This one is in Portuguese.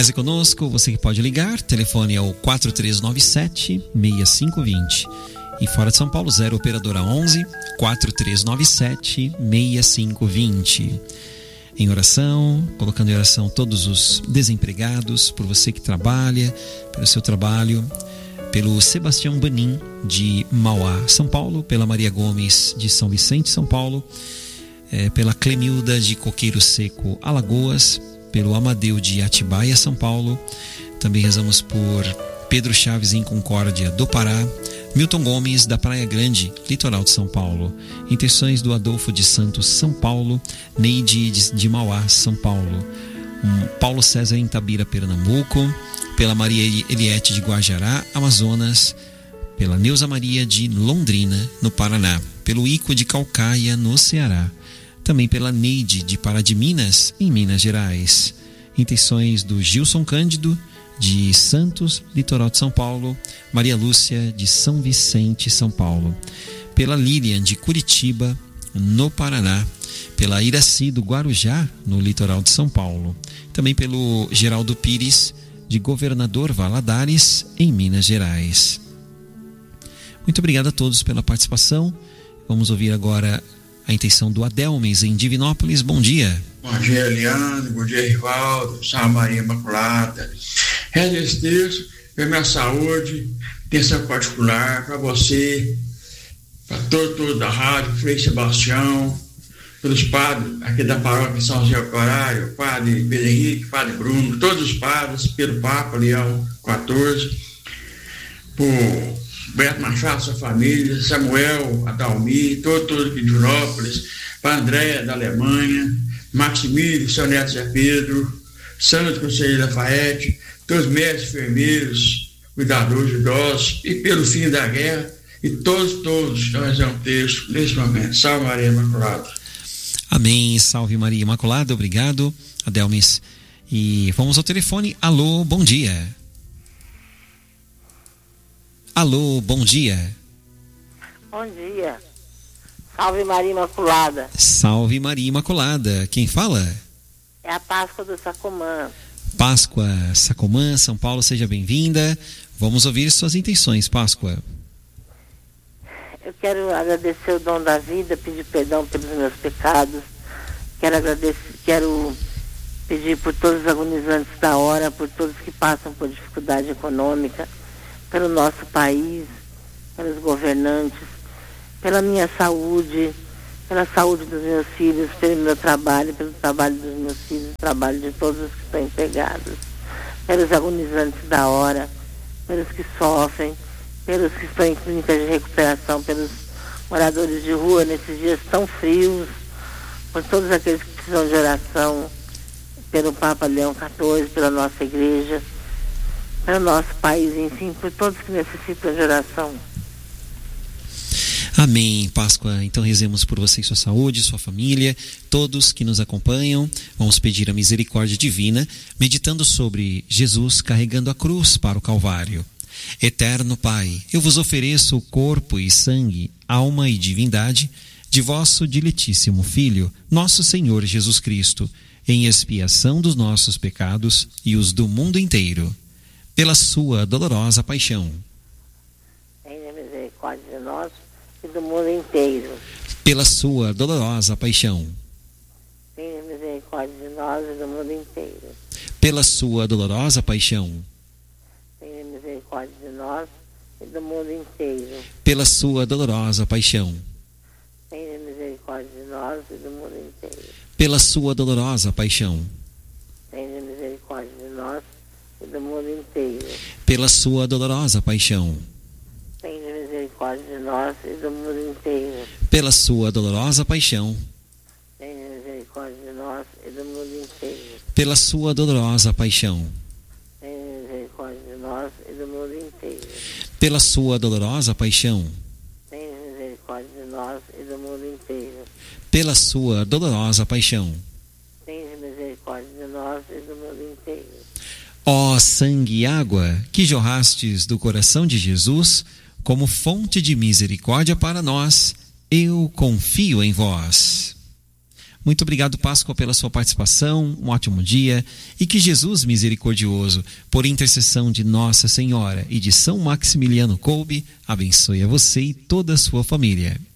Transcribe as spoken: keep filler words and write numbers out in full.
Reze conosco, você que pode ligar, telefone é o quatro três nove sete, seis cinco dois zero. E fora de São Paulo, zero operadora onze, quatro três nove sete, seis cinco dois zero. Em oração, colocando em oração todos os desempregados, por você que trabalha, pelo seu trabalho, pelo Sebastião Banin, de Mauá, São Paulo, pela Maria Gomes, de São Vicente, São Paulo, é, pela Clemilda, de Coqueiro Seco, Alagoas, pelo Amadeu, de Atibaia, São Paulo. Também rezamos por Pedro Chaves, em Concórdia, do Pará, Milton Gomes, da Praia Grande, litoral de São Paulo. Intenções do Adolfo de Santos, São Paulo. Neide de, de Mauá, São Paulo. Um, Paulo César, em Tabira, Pernambuco. Pela Maria Eliette, de Guajará, Amazonas. Pela Neuza Maria, de Londrina, no Paraná. Pelo Ico, de Calcaia, no Ceará. Também pela Neide, de Pará de Minas, em Minas Gerais. Intenções do Gilson Cândido, de Santos, litoral de São Paulo. Maria Lúcia, de São Vicente, São Paulo. Pela Lilian, de Curitiba, no Paraná. Pela Iraci, do Guarujá, no litoral de São Paulo. Também pelo Geraldo Pires, de Governador Valadares, em Minas Gerais. Muito obrigado a todos pela participação. Vamos ouvir agora a intenção do Adelmes, em Divinópolis. Bom dia. Bom dia, Eliane. Bom dia, Rivaldo. Salve Maria Imaculada. Reza esse texto pela minha saúde, intenção particular, para você, para todo, todo da rádio, Frei Sebastião, pelos padres aqui da paróquia São José Operário, padre Pedro Henrique, padre Bruno, todos os padres, pelo Papa Leão quatorze, por Beto Machado, sua família, Samuel, Adalmi, todo, todo aqui de Jurópolis, para Andréia, da Alemanha, Maximílio, seu neto Zé Pedro, Santo Conselheiro Lafayette, todos os médicos, enfermeiros, cuidadores de idosos, e pelo fim da guerra, e todos, todos, nós é um texto nesse momento. Salve Maria Imaculada. Amém. Salve Maria Imaculada. Obrigado, Adelmes. E vamos ao telefone. Alô, bom dia. Alô, bom dia. Bom dia. Salve Maria Imaculada. Salve Maria Imaculada. Quem fala? É a Páscoa do Sacomã. Páscoa, Sacomã, São Paulo, seja bem-vinda. Vamos ouvir suas intenções, Páscoa. Eu quero agradecer o dom da vida, pedir perdão pelos meus pecados. Quero agradecer, quero pedir por todos os agonizantes da hora, por todos que passam por dificuldade econômica, pelo nosso país, pelos governantes, pela minha saúde, pela saúde dos meus filhos, pelo meu trabalho, pelo trabalho dos meus filhos, trabalho de todos os que estão empregados, pelos agonizantes da hora, pelos que sofrem, pelos que estão em clínicas de recuperação, pelos moradores de rua nesses dias tão frios, por todos aqueles que precisam de oração, pelo Papa Leão quatorze, pela nossa igreja, pelo nosso país, enfim, por todos que necessitam de oração. Amém, Páscoa. Então rezemos por você e sua saúde, sua família, todos que nos acompanham. Vamos pedir a misericórdia divina, meditando sobre Jesus carregando a cruz para o Calvário. Eterno Pai, eu vos ofereço o corpo e sangue, alma e divindade de vosso diletíssimo Filho, nosso Senhor Jesus Cristo, em expiação dos nossos pecados e os do mundo inteiro, pela sua dolorosa paixão. Tenha misericórdia de nós e do mundo inteiro. Pela sua dolorosa paixão. Tenha misericórdia de nós e do mundo inteiro. Pela sua dolorosa paixão. Tenha misericórdia de nós e do mundo inteiro. Pela sua dolorosa paixão. Tenha misericórdia de nós e do mundo inteiro. Pela sua dolorosa paixão. Tenha misericórdia de nós e do mundo inteiro. Pela sua dolorosa paixão. Tenha misericórdia de nós e do mundo inteiro. Pela sua dolorosa paixão. Tenha misericórdia de nós e do mundo inteiro. Pela sua dolorosa paixão. Tenha misericórdia de nós e do mundo inteiro. Pela sua dolorosa paixão. Tenha misericórdia de nós e do mundo inteiro. Pela sua dolorosa paixão. Tenha misericórdia de nós e do mundo inteiro. Ó sangue e água que jorrastes do coração de Jesus, como fonte de misericórdia para nós, eu confio em vós. Muito obrigado, Páscoa, pela sua participação, um ótimo dia, e que Jesus misericordioso, por intercessão de Nossa Senhora e de São Maximiliano Kolbe, abençoe a você e toda a sua família.